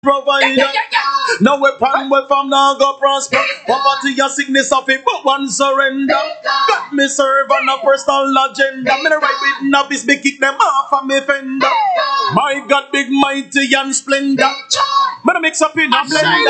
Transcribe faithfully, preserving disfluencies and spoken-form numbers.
provider. No weapon we from now go prosper. Poverty and sickness of it, but one surrender. God me serve on a personal agenda. Me no right with novice, me kick them off of me fender. My God, big, mighty and splendor. Me no mix up in a blender.